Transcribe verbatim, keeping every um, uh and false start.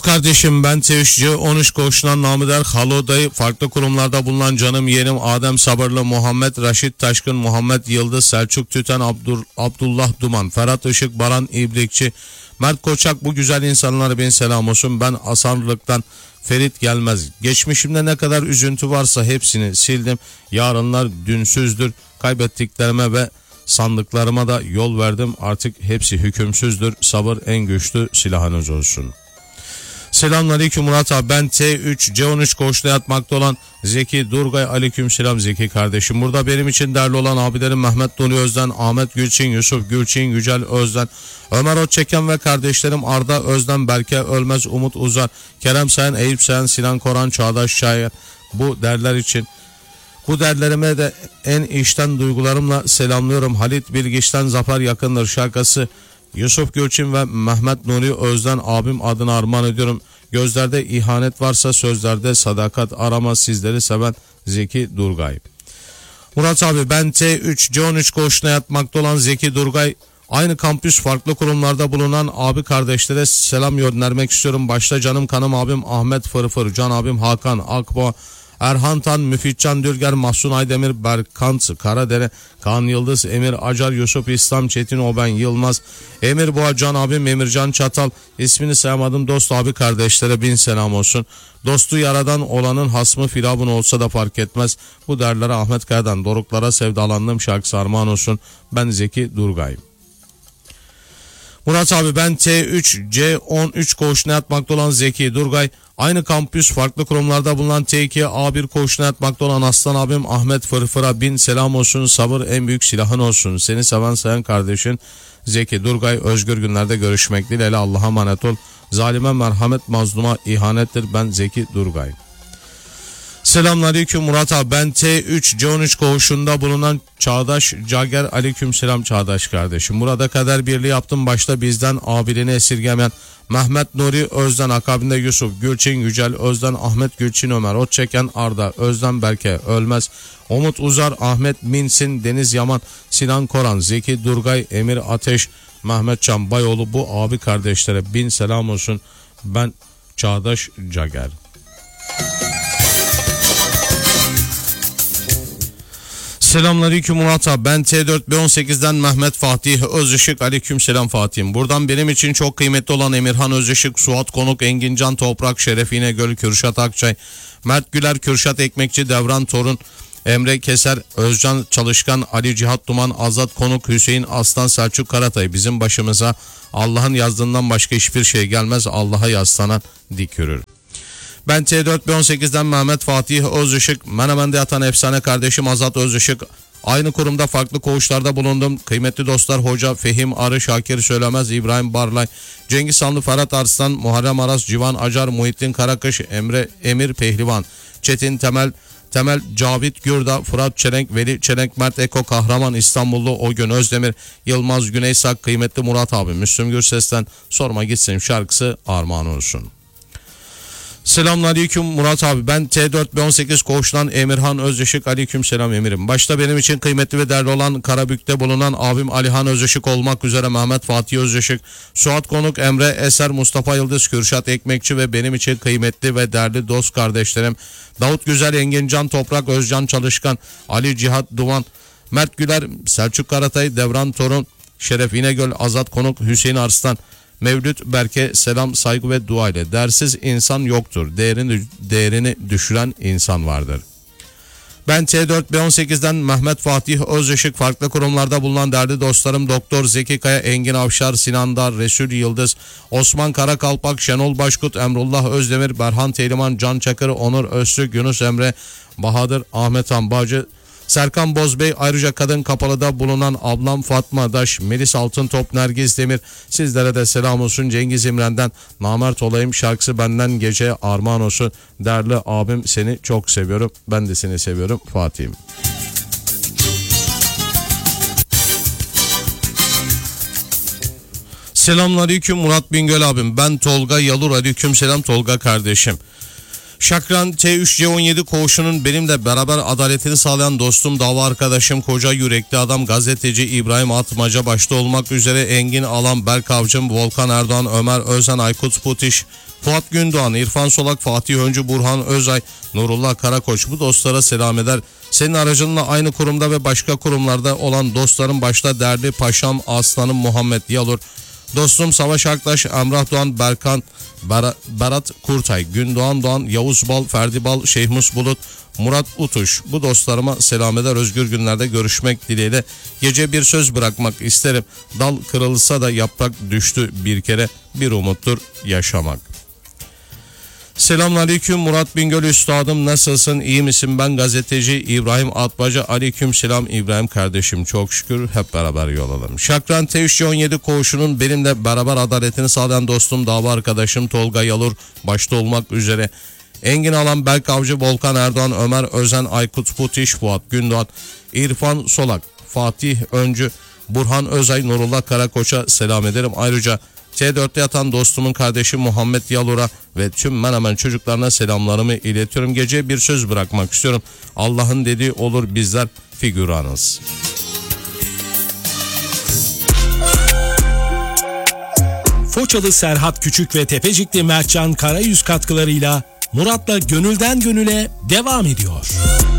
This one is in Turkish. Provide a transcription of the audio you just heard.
kardeşim, ben T üç C on üç koğuşundan Namıder Halo dayı, farklı kurumlarda bulunan canım yeğenim Adem Sabırlı, Muhammed Raşit Taşkın, Muhammed Yıldız, Selçuk Tüten, Abdur, Abdullah Duman, Ferhat Işık, Baran İbrikçi, Mert Koçak, bu güzel insanlara bin selam olsun. Ben Asanlık'tan Ferit Gelmez. Geçmişimde ne kadar üzüntü varsa hepsini sildim. Yarınlar dünsüzdür. Kaybettiklerime ve sandıklarıma da yol verdim. Artık hepsi hükümsüzdür. Sabır en güçlü silahınız olsun. Selamünaleyküm Murat abi, ben T üç C on üç koğuşta yatmakta olan Zeki Durgay. Aleykümselam Zeki kardeşim. Burada benim için değerli olan abilerim Mehmet Nuri Özden, Ahmet Gülçin, Yusuf Gülçin, Yücel Özden, Ömer Otçeken ve kardeşlerim Arda Özden, Berke Ölmez, Umut Uzar, Kerem Sayan, Eyüp Sayan, Sinan Koran, Çağdaş Çayır. Bu derler için, bu derlerime de en içten duygularımla selamlıyorum. Halit Bilgiç'ten Zafer Yakındır şarkısı Yusuf Gülçin ve Mehmet Nuri Özden abim adına armağan ediyorum. Gözlerde ihanet varsa sözlerde sadakat arama, sizleri seven Zeki Durgay. Murat abi, ben T üç C on üç koğuşuna yatmakta olan Zeki Durgay. Aynı kampüs farklı kurumlarda bulunan abi kardeşlere selam göndermek istiyorum. Başta canım kanım abim Ahmet Fırfır, can abim Hakan Akboğa, Erhan Tan, Müfitcan Dülger, Mahsun Aydemir, Berkant Karadere, Kaan Yıldız, Emir Acar, Yusuf İslam Çetin, Oben Yılmaz, Emir Boğa, can abim Emircan Çatal. İsmini sayamadım dost abi kardeşlere bin selam olsun. Dostu yaradan olanın hasmı firavun olsa da fark etmez. Bu derlere Ahmet Kaya'dan Doruklara sevdalandım şarkısı armağan olsun. Ben Zeki Durgay. Murat abi, ben T üç C on üç koğuşuna yatmakta olan Zeki Durgay. Aynı kampüs farklı kurumlarda bulunan T iki A bir koğuşuna yatmakta olan aslan abim Ahmet Fırfır'a bin selam olsun. Sabır en büyük silahın olsun. Seni seven sayan kardeşin Zeki Durgay. Özgür günlerde görüşmek dileğiyle, Allah'a emanet ol. Zalime merhamet, mazluma ihanettir. Ben Zeki Durgay. Selamünaleyküm Murat abi, ben T üç C on üç koğuşunda bulunan Çağdaş Cager. Aleykümselam Çağdaş kardeşim. Burada kader birliği yaptım. Başta bizden abiliğini esirgemeyen Mehmet Nuri Özden, akabinde Yusuf Gülçin, Yücel Özden, Ahmet Gülçin, Ömer Otçeken, Arda Özden, Berke Ölmez, Umut Uzar, Ahmet Minsin, Deniz Yaman, Sinan Koran, Zeki Durgay, Emir Ateş, Mehmet Can Bayoğlu. Bu abi kardeşlere bin selam olsun. Ben Çağdaş Cager. Selamünaleyküm Murat abi, ben T dört B on sekizden Mehmet Fatih Özışık. Aleykümselam Fatih'im. Buradan benim için çok kıymetli olan Emirhan Özışık, Suat Konuk, Engincan Toprak, Şeref İnegöl, Kürşat Akçay, Mert Güler, Kürşat Ekmekçi, Devran Torun, Emre Keser, Özcan Çalışkan, Ali Cihat Duman, Azat Konuk, Hüseyin Aslan, Selçuk Karatay. Bizim başımıza Allah'ın yazdığından başka hiçbir şey gelmez. Allah'a yaslanan dik yürür. Ben T dört B on sekizden Mehmet Fatih Özışık. Menemen'de yatan efsane kardeşim Azat Özışık. Aynı kurumda farklı koğuşlarda bulundum. Kıymetli dostlar Hoca Fehim Arı, Şakir Söylemez, İbrahim Barlay, Cengiz Sanlı, Ferhat Arslan, Muharrem Aras, Civan Acar, Muhittin Karakış, Emre Emir Pehlivan, Çetin Temel, Temel, Cavit Gürda, Fırat Çelenk, Veli Çelenk, Mert Eko Kahraman, İstanbullu Ogün Özdemir, Yılmaz Güneysak, kıymetli Murat abi, Müslüm Gürses'ten Sorma Gitsin şarkısı armağan olsun. Selamünaleyküm Murat abi, ben T dört B on sekiz koğuştan Emirhan Özışık. Aleykümselam emirim. Başta benim için kıymetli ve değerli olan Karabük'te bulunan abim Alihan Özışık olmak üzere Mehmet Fatih Özışık, Suat Konuk, Emre Eser, Mustafa Yıldız, Kürşat Ekmekçi ve benim için kıymetli ve değerli dost kardeşlerim Davut Güzel, Engincan Toprak, Özcan Çalışkan, Ali Cihat Duman, Mert Güler, Selçuk Karatay, Devran Torun, Şeref İnegöl, Azat Konuk, Hüseyin Arslan, Mevlüt Berke, selam, saygı ve dua ile. Dersiz insan yoktur. Değerini, değerini düşüren insan vardır. Ben T dört B on sekizden Mehmet Fatih Özışık. Farklı kurumlarda bulunan değerli dostlarım Doktor Zeki Kaya, Engin Avşar, Sinan Dar, Resul Yıldız, Osman Karakalpak, Şenol Başkut, Emrullah Özdemir, Berhan Teyliman, Can Çakır, Onur Öztürk, Yunus Emre, Bahadır, Ahmet Ambacı, Serkan Bozbey, ayrıca Kadın Kapalı'da bulunan ablam Fatma Daş, Melis Altıntop, Nergiz Demir. Sizlere de selam olsun. Cengiz İmren'den Namert Olayım şarkısı benden geceye armağan olsun. Değerli abim, seni çok seviyorum. Ben de seni seviyorum Fatih'im. Selamünaleyküm Murat Bingöl abim. Ben Tolga Yalur. Aleykümselam Tolga kardeşim. Şakran T üç C on yedi koğuşunun benimle beraber adaletini sağlayan dostum, dava arkadaşım, koca yürekli adam, gazeteci İbrahim Atmaca başta olmak üzere Engin Alan, Berk Avcım, Volkan Erdoğan, Ömer Özen, Aykut Putiş, Fuat Gündoğan, İrfan Solak, Fatih Öncü, Burhan Özay, Nurullah Karakoç, bu dostlara selam eder. Senin aracınla aynı kurumda ve başka kurumlarda olan dostlarım başta değerli paşam, aslanım Muhammed Yalur, dostum Savaş Aktaş, Emrah Doğan, Berkan, Ber- Berat Kurtay, Gündoğan Doğan, Yavuz Bal, Ferdi Bal, Şeyhmus Bulut, Murat Utuş, bu dostlarıma selam eder. Özgür günlerde görüşmek dileğiyle. Gece bir söz bırakmak isterim. Dal kırılsa da yaprak düştü bir kere, bir umuttur yaşamak. Selamünaleyküm Murat Bingöl üstadım, nasılsın, iyi misin? Ben gazeteci İbrahim Atmaca. Aleyküm selam İbrahim kardeşim, çok şükür, hep beraber yol alalım. Şakran T üç C on yedi koğuşunun benimle beraber adaletini sağlayan dostum, dava arkadaşım Tolga Yalur başta olmak üzere Engin Alan, Berk Avcı, Volkan Erdoğan, Ömer Özen, Aykut Putiş, Fuat Gündoğan, İrfan Solak, Fatih Öncü, Burhan Özay, Nurullah Karakoç'a selam ederim. Ayrıca T dörtte yatan dostumun kardeşi Muhammed Yalur'a ve tüm Menemen çocuklarına selamlarımı iletiyorum. Gece bir söz bırakmak istiyorum. Allah'ın dediği olur, bizler figüranız. Foçalı Serhat Küçük ve Tepecikli Mertcan Karayüz katkılarıyla Murat'la Gönülden Gönüle devam ediyor.